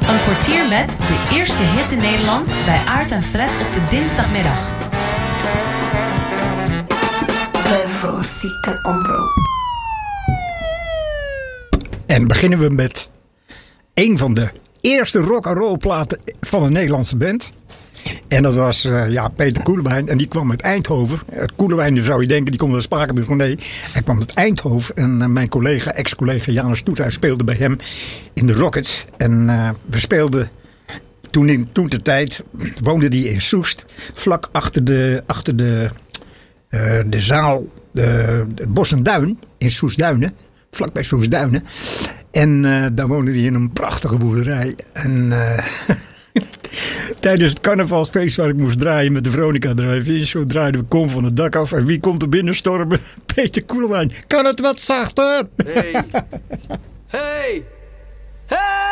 Een kwartier met de eerste hit in Nederland bij Aart en Fred op de dinsdagmiddag. Bij Veronica Ombro. En beginnen we met een van de eerste rock'n'roll platen van een Nederlandse band. En dat was Peter Koelewijn. En die kwam uit Eindhoven. Koelewijn zou je denken, die komt uit Spakenburg. Nee, hij kwam uit Eindhoven. En mijn ex-collega Janus Stoethuis speelde bij hem in de Rockets. En we speelden toen de tijd, woonde hij in Soest. Vlak achter de zaal, het Bos en Duin in Soestduinen. Vlakbij Soestduinen. En daar woonde hij in een prachtige boerderij. En tijdens het carnavalsfeest waar ik moest draaien met de Veronica Drive-In, zo draaiden we Kom van het dak af. En wie komt er binnenstormen? Peter Koelewijn. Kan het wat zachter? Hey! Hey! Hey!